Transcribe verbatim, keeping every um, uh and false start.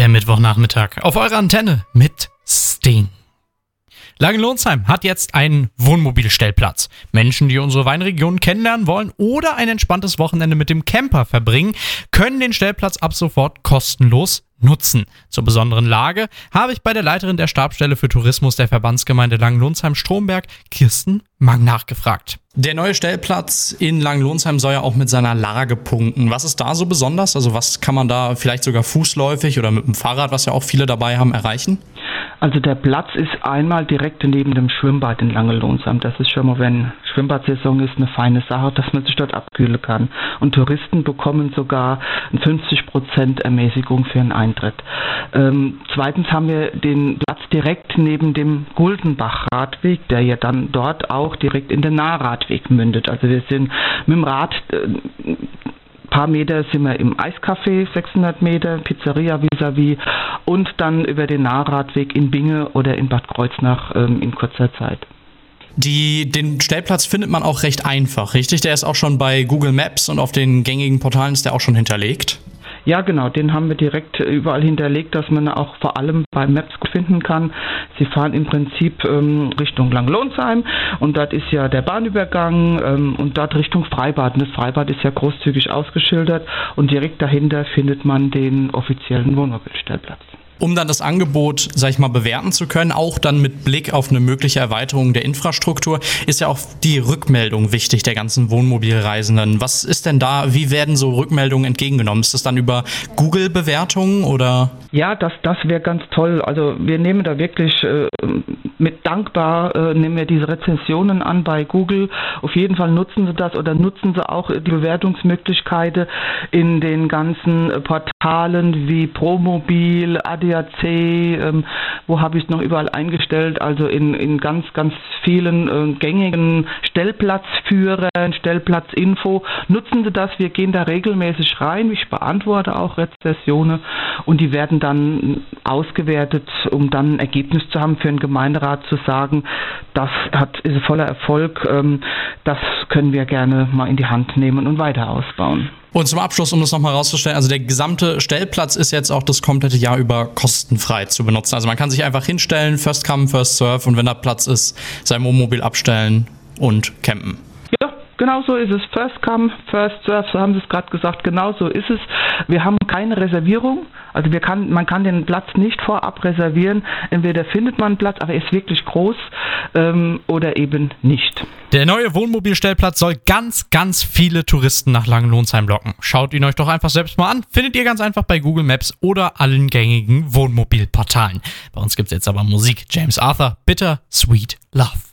Mittwochnachmittag auf eurer Antenne mit Sting. Langenlonsheim hat jetzt einen Wohnmobilstellplatz. Menschen, die unsere Weinregion kennenlernen wollen oder ein entspanntes Wochenende mit dem Camper verbringen, können den Stellplatz ab sofort kostenlos nutzen. Zur besonderen Lage habe ich bei der Leiterin der Stabsstelle für Tourismus der Verbandsgemeinde Langenlonsheim-Stromberg, Kirsten Mang, nachgefragt. Der neue Stellplatz in Langenlonsheim soll ja auch mit seiner Lage punkten. Was ist da so besonders? Also was kann man da vielleicht sogar fußläufig oder mit dem Fahrrad, was ja auch viele dabei haben, erreichen? Also der Platz ist einmal direkt neben dem Schwimmbad in Langenlonsheim. Das ist schon mal, wenn Schwimmbadsaison ist, eine feine Sache, dass man sich dort abkühlen kann. Und Touristen bekommen sogar fünfzig Prozent Ermäßigung für einen Eintritt. Ähm, zweitens haben wir den Platz direkt neben dem Guldenbach-Radweg, der ja dann dort auch direkt in den Nahradweg mündet. Also wir sind mit dem Rad... Äh, paar Meter sind wir im Eiscafé, sechshundert Meter, Pizzeria vis-à-vis und dann über den Nahradweg in Binge oder in Bad Kreuznach ähm, in kurzer Zeit. Die, den Stellplatz findet man auch recht einfach, richtig? Der ist auch schon bei Google Maps und auf den gängigen Portalen ist der auch schon hinterlegt? Ja, genau, den haben wir direkt überall hinterlegt, dass man auch vor allem bei Maps finden kann. Sie fahren im Prinzip ähm, Richtung Langenlonsheim und dort ist ja der Bahnübergang ähm, und dort Richtung Freibad. Und das Freibad ist ja großzügig ausgeschildert und direkt dahinter findet man den offiziellen Wohnmobilstellplatz. Um dann das Angebot, sag ich mal, bewerten zu können, auch dann mit Blick auf eine mögliche Erweiterung der Infrastruktur, ist ja auch die Rückmeldung wichtig der ganzen Wohnmobilreisenden. Was ist denn da, wie werden so Rückmeldungen entgegengenommen? Ist das dann über Google-Bewertungen oder? Ja, das, das wäre ganz toll. Also wir nehmen da wirklich äh, mit dankbar, äh, nehmen wir diese Rezensionen an bei Google. Auf jeden Fall nutzen Sie das oder nutzen Sie auch die Bewertungsmöglichkeiten in den ganzen äh, Portalen wie Promobil, A D A C, ähm, wo habe ich es noch überall eingestellt, also in, in ganz, ganz vielen äh, gängigen Stellplatzführern, Stellplatzinfo. Nutzen Sie das, wir gehen da regelmäßig rein, ich beantworte auch Rezensionen und die werden dann ausgewertet, um dann ein Ergebnis zu haben für den Gemeinderat zu sagen, das hat, ist voller Erfolg, ähm, das können wir gerne mal in die Hand nehmen und weiter ausbauen. Und zum Abschluss, um das nochmal rauszustellen, also der gesamte Stellplatz ist jetzt auch das komplette Jahr über kostenfrei zu benutzen. Also man kann sich einfach hinstellen, first come, first serve und wenn da Platz ist, sein Wohnmobil abstellen und campen. Ja, genau so ist es. First come, first serve, so haben Sie es gerade gesagt, genau so ist es. Wir haben keine Reservierung, also wir kann, man kann den Platz nicht vorab reservieren. Entweder findet man einen Platz, aber er ist wirklich groß ähm, oder eben nicht. Der neue Wohnmobilstellplatz soll ganz, ganz viele Touristen nach Langenlonsheim locken. Schaut ihn euch doch einfach selbst mal an. Findet ihr ganz einfach bei Google Maps oder allen gängigen Wohnmobilportalen. Bei uns gibt es jetzt aber Musik. James Arthur, Bitter Sweet Love.